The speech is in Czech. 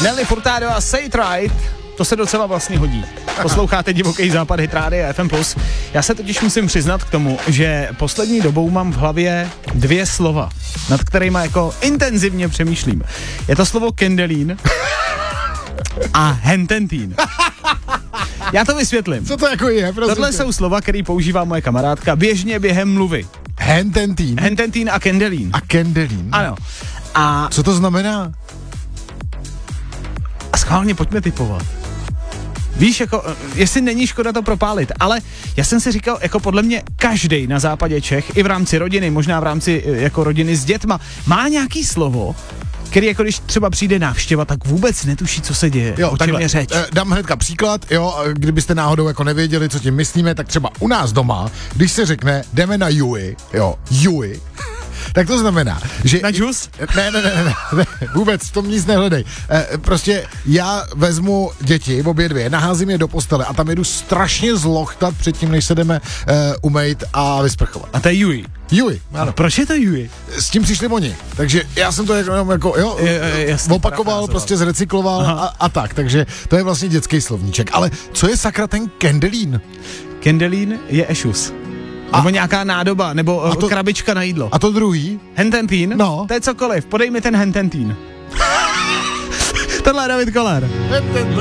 Nelly Furtado a Say It Right, to se docela vlastně hodí. Posloucháte Divoký západ, Hit Radio FM+. Já se totiž musím přiznat k tomu, že poslední dobou mám v hlavě 2 slova, nad kterýma jako intenzivně přemýšlím. Je to slovo kendelín a hententín. Já to vysvětlím. Co to jako je? Tohle jsou slova, které používá moje kamarádka běžně během mluvy. Hententín. Hententín a kendelín. A kendelín. Ano. A co to znamená? A schválně pojďme typovat. Víš, jako, jestli není škoda to propálit, ale já jsem si říkal, jako podle mě každej na západě Čech, i v rámci rodiny, možná v rámci jako rodiny s dětma, má nějaký slovo, který jako když třeba přijde návštěva, tak vůbec netuší, co se děje, jo, o čem je řeč. Dám hnedka příklad, jo, kdybyste náhodou jako nevěděli, co tím myslíme, tak třeba u nás doma, když se řekne, jdeme na Jui, jo, Jui, tak to znamená, že... Na džus? Ne, vůbec, v tom nic nehledej. Prostě já vezmu děti, obě 2, naházím je do postele a tam jedu strašně zlochtat předtím, než se jdeme umejt a vysprchovat. A to je Jui. Jui, ano. Proč je to Jui? S tím přišli oni, takže já jsem to jako opakoval, prostě zrecykloval a tak, takže to je vlastně dětský slovníček. Ale co je sakra ten kendelín? Kendelín je ešus. Nebo nějaká nádoba, nebo krabička na jídlo. A to druhý? Hententín? No. To je cokoliv, podej mi ten hententín. Tohle je David Koller.